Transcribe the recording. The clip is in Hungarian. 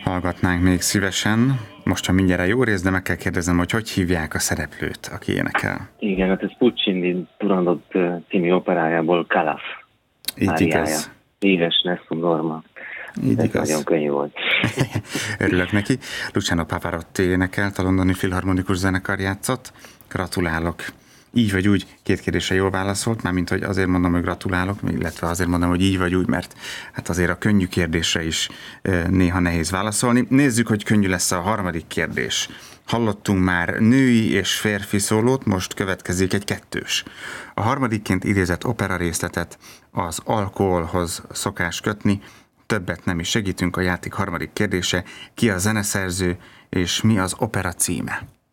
hallgatnánk még szívesen. Most, ha mindjárt a jó rész, de meg kell kérdezem, hogy hívják a szereplőt, aki énekel. Igen, hát ez Puccini Turandot című operájából Calaf. Így igaz. Éves Nessun Dorma. Így ez igaz. nagyon könnyű volt. Örülök neki. Luciano Pavarotti énekelt, a Londoni Filharmonikus Zenekar játszott. Gratulálok. Így vagy úgy, két kérdésre jól válaszolt, mármint hogy azért mondom, hogy gratulálok, illetve azért mondom, hogy így vagy úgy, mert hát azért a könnyű kérdésre is néha nehéz válaszolni. Nézzük, hogy könnyű lesz a harmadik kérdés. Hallottunk már női és férfi szólót, most következik egy kettős. A harmadikként idézett opera részletet az alkoholhoz szokás kötni, többet nem is segítünk, a játék harmadik kérdése, ki a zeneszerző és mi az opera címe?